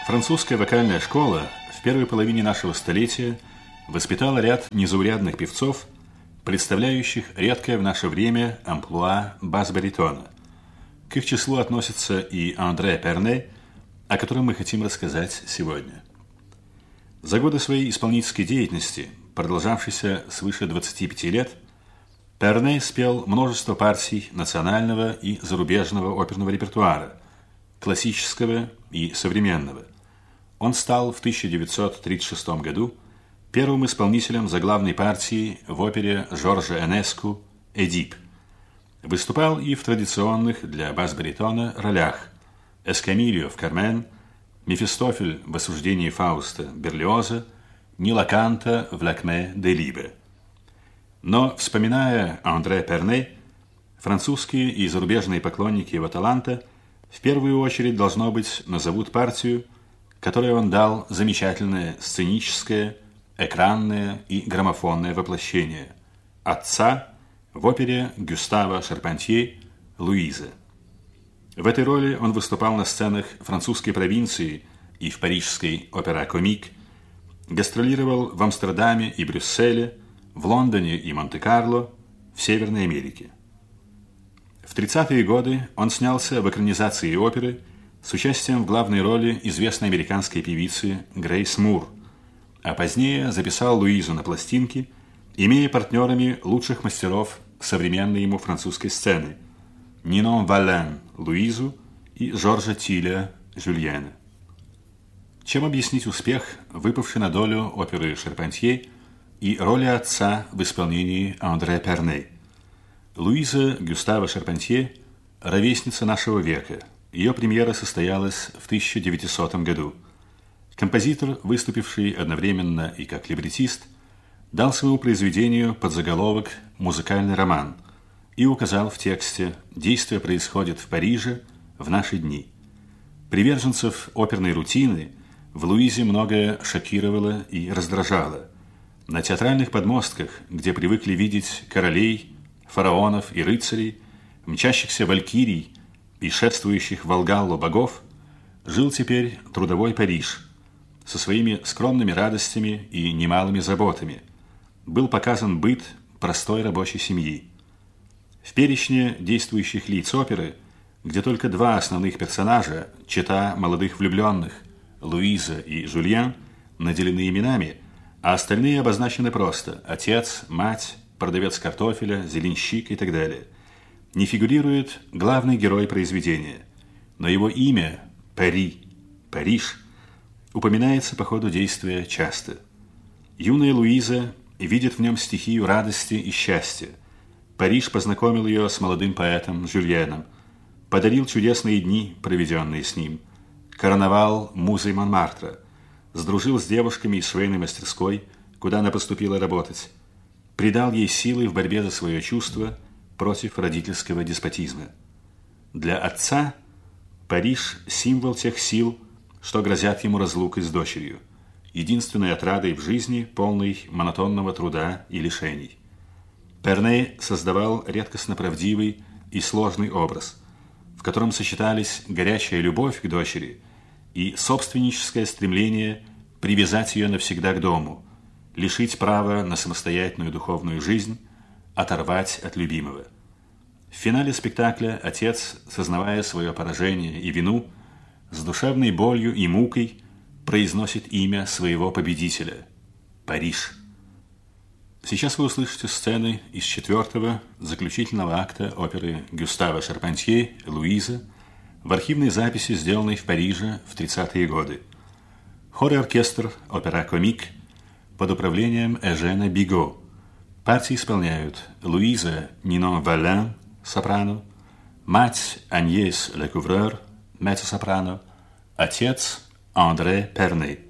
Французская вокальная школа в первой половине нашего столетия воспитала ряд незаурядных певцов, представляющих редкое в наше время амплуа бас-баритона. К их числу относится и Андре Перне, о котором мы хотим рассказать сегодня. За годы своей исполнительской деятельности, продолжавшейся свыше 25 лет, Перне спел множество партий национального и зарубежного оперного репертуара, классического и современного. Он стал в 1936 году первым исполнителем заглавной партии в опере Жоржа Энеску «Эдип». Выступал и в традиционных для бас-баритона ролях: Эскамильо в «Кармен», Мефистофель в «Осуждении Фауста» Берлиоза, Нила Канта в «Лакме де Либе». Но, вспоминая Андре Перне, французские и зарубежные поклонники его таланта в первую очередь, должно быть, назовут партию, которой он дал замечательное сценическое, экранное и граммофонное воплощение – отца в опере Гюстава Шарпантье «Луиза». В этой роли он выступал на сценах французской провинции и в парижской опера-комик, гастролировал в Амстердаме и Брюсселе, в Лондоне и Монте-Карло, в Северной Америке. В 30-е годы он снялся в экранизации оперы с участием в главной роли известной американской певицы Грейс Мур, а позднее записал Луизу на пластинке, имея партнерами лучших мастеров современной ему французской сцены – Ниnon Валлен Луизу и Жоржа Тиля Жюльена. Чем объяснить успех, выпавший на долю оперы Шарпантье и роли отца в исполнении Андре Перне? Луиза Гюстава Шарпантье – ровесница нашего века. Ее премьера состоялась в 1900 году. Композитор, выступивший одновременно и как либретист, дал своему произведению подзаголовок «Музыкальный роман» и указал в тексте: «Действие происходит в Париже в наши дни». Приверженцев оперной рутины в Луизе многое шокировало и раздражало. На театральных подмостках, где привыкли видеть королей, фараонов и рыцарей, мчащихся валькирий и шествующих в Валгаллу богов, жил теперь трудовой Париж со своими скромными радостями и немалыми заботами. Был показан быт простой рабочей семьи. В перечне действующих лиц оперы, где только два основных персонажа, чета молодых влюбленных, Луиза и Жюльен, наделены именами, а остальные обозначены просто: отец, мать, продавец картофеля, зеленщик и так далее. Не фигурирует главный герой произведения, но его имя Пари, Париж, упоминается по ходу действия часто. Юная Луиза видит в нем стихию радости и счастья. Париж познакомил ее с молодым поэтом Жюльеном, подарил чудесные дни, проведенные с ним, короновал музой Монмартра, сдружил с девушками из швейной мастерской, куда она поступила работать, придал ей силы в борьбе за свое чувство против родительского деспотизма. Для отца Париж – символ тех сил, что грозят ему разлукой с дочерью, единственной отрадой в жизни, полной монотонного труда и лишений. Перне создавал редкостно правдивый и сложный образ, в котором сочетались горячая любовь к дочери и собственническое стремление привязать ее навсегда к дому, лишить права на самостоятельную духовную жизнь, оторвать от любимого. В финале спектакля отец, сознавая свое поражение и вину, с душевной болью и мукой произносит имя своего победителя – Париж. Сейчас вы услышите сцены из 4-го заключительного акта оперы Гюстава Шарпантье «Луиза» в архивной записи, сделанной в Париже в 30-е годы. Хор и оркестр опера-комик под управлением Эжена Биго. Партии исполняют Луиза Ниnon Валлен, сопрано, мать Агнес Лекуврер, меццо-сопрано, отец Андре Перне.